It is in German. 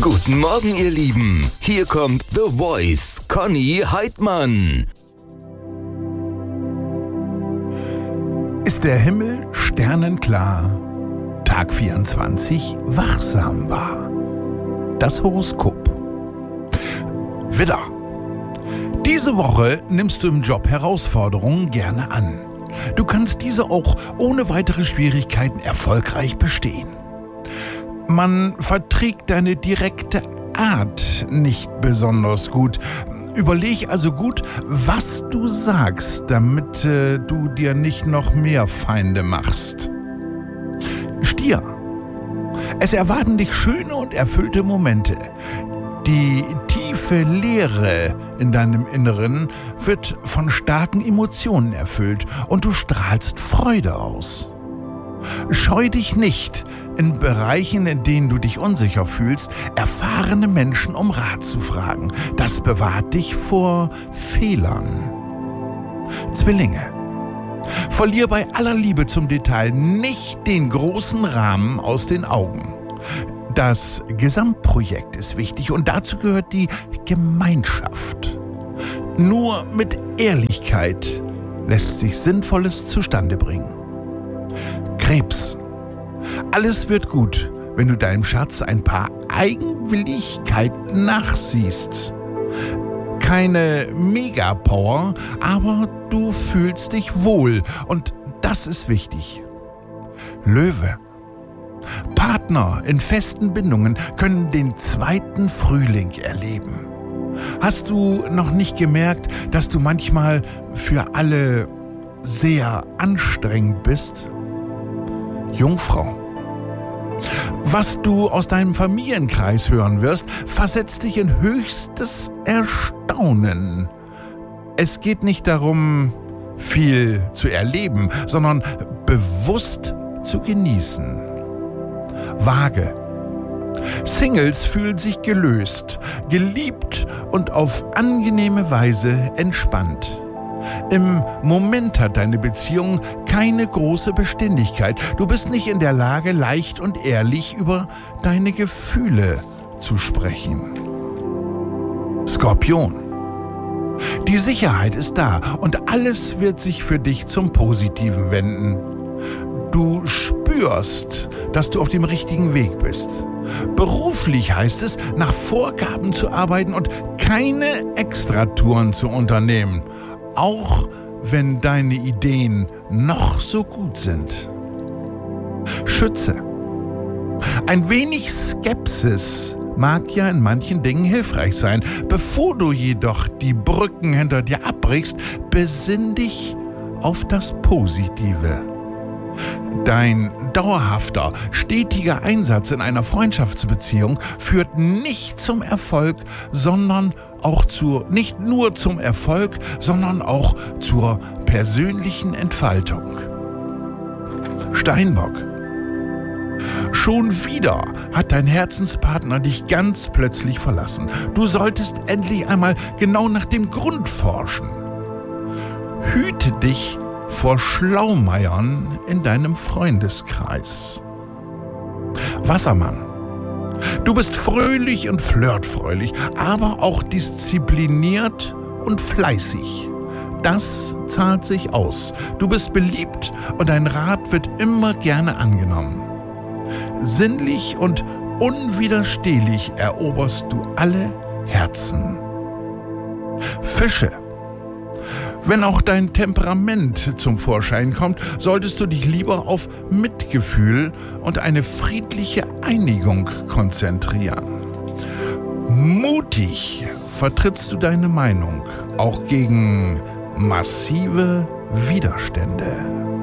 Guten Morgen, ihr Lieben. Hier kommt The Voice, Conny Heidmann. Ist der Himmel sternenklar, Tag 24 wachsam war. Das Horoskop. Widder. Diese Woche nimmst du im Job Herausforderungen gerne an. Du kannst diese auch ohne weitere Schwierigkeiten erfolgreich bestehen. Man verträgt deine direkte Art nicht besonders gut. Überleg also gut, was du sagst, damit du dir nicht noch mehr Feinde machst. Stier. Es erwarten dich schöne und erfüllte Momente. Die tiefe Leere in deinem Inneren wird von starken Emotionen erfüllt und du strahlst Freude aus. Scheu dich nicht, in Bereichen, in denen du dich unsicher fühlst, erfahrene Menschen um Rat zu fragen. Das bewahrt dich vor Fehlern. Zwillinge. Verlier bei aller Liebe zum Detail nicht den großen Rahmen aus den Augen. Das Gesamtprojekt ist wichtig und dazu gehört die Gemeinschaft. Nur mit Ehrlichkeit lässt sich Sinnvolles zustande bringen. Krebs. Alles wird gut, wenn du deinem Schatz ein paar Eigenwilligkeiten nachsiehst. Keine Megapower, aber du fühlst dich wohl und das ist wichtig. Löwe. Partner in festen Bindungen können den zweiten Frühling erleben. Hast du noch nicht gemerkt, dass du manchmal für alle sehr anstrengend bist? Jungfrau. Was du aus deinem Familienkreis hören wirst, versetzt dich in höchstes Erstaunen. Es geht nicht darum, viel zu erleben, sondern bewusst zu genießen. Waage. Singles fühlen sich gelöst, geliebt und auf angenehme Weise entspannt. Im Moment hat deine Beziehung keine große Beständigkeit. Du bist nicht in der Lage, leicht und ehrlich über deine Gefühle zu sprechen. Skorpion. Die Sicherheit ist da und alles wird sich für dich zum Positiven wenden. Du spürst, dass du auf dem richtigen Weg bist. Beruflich heißt es, nach Vorgaben zu arbeiten und keine Extratouren zu unternehmen. Auch wenn deine Ideen noch so gut sind. Schütze. Ein wenig Skepsis mag ja in manchen Dingen hilfreich sein. Bevor du jedoch die Brücken hinter dir abbrichst, besinn dich auf das Positive. Dein dauerhafter, stetiger Einsatz in einer Freundschaftsbeziehung führt nicht zum Erfolg, sondern auch nicht nur zum Erfolg, sondern auch zur persönlichen Entfaltung. Steinbock. Schon wieder hat dein Herzenspartner dich ganz plötzlich verlassen. Du solltest endlich einmal genau nach dem Grund forschen. Hüte dich vor Schlaumeiern in deinem Freundeskreis. Wassermann. Du bist fröhlich und flirtfreudig, aber auch diszipliniert und fleißig. Das zahlt sich aus. Du bist beliebt und dein Rat wird immer gerne angenommen. Sinnlich und unwiderstehlich eroberst du alle Herzen. Fische. Wenn auch dein Temperament zum Vorschein kommt, solltest du dich lieber auf Mitgefühl und eine friedliche Einigung konzentrieren. Mutig vertrittst du deine Meinung, auch gegen massive Widerstände.